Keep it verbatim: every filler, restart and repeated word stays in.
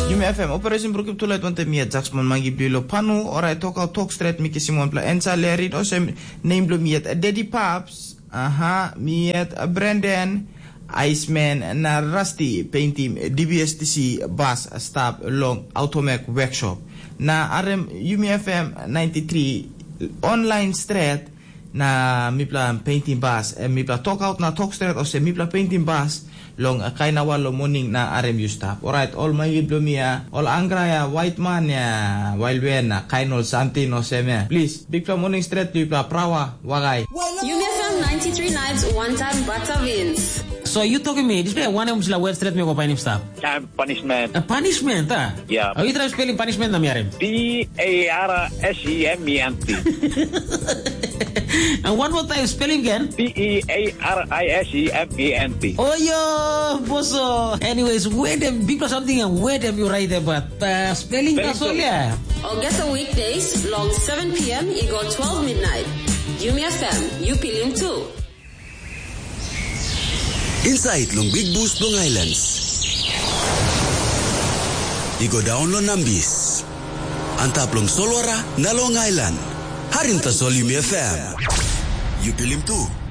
Yumi F M, Operation Brukip Tulet Wante Mia Jacksman Mangi Blilo Panu, Ora Toka Talk Straight Miki Simon Pla Ensa Lerid, Osem Name Blue Miet, Daddy Paps, Aha, Miet, Brandon, Iceman, na Rusty, Painting, D B S T C, Bus, Stop, Long, Automech Workshop. Na R M Yumi F M ninety-three, Online Straight, na Mipla Painting Bus, Mipla Talk Out na Talk Straight, Osem Mipla Painting Bus, long uh, kaina walo morning na R M U staff. Alright, all my blumia, all angra ya, white man ya, while we na kainol santi no seme. Please, big from morning straight to pla prawa wagay. Yumi F M ninety-three nights one time butter wins. So you talking me? This way one of them word straight me go painim staff. Uh, punishment. A punishment, ah? Yeah. Are you trying spelling punishment na miarem? P A R S E M E N T. And one more time spelling again. P E A R I S E M E N T. Oh yo, boso. Anyways, where them people something and where them you write about uh, spelling that's all yeah. August weekdays, long seven p m equal twelve midnight. Yumi F M, you feeling too. Inside long Big Boost Long Islands. Igo download nambis. Antap long Solwara na Long Island. Harinta Sol Yumi F M. You feel him too.